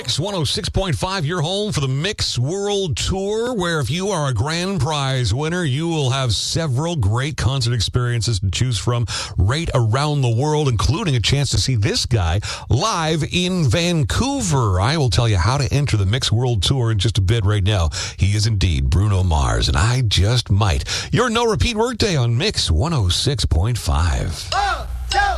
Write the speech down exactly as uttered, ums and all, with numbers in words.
Mix one oh six point five, your home for the Mix World Tour, where if you are a grand prize winner, you will have several great concert experiences to choose from right around the world, including a chance to see this guy live in Vancouver. I will tell you how to enter the Mix World Tour in just a bit right now. He is indeed Bruno Mars, and I just might. Your no repeat workday on Mix one oh six point five. Oh!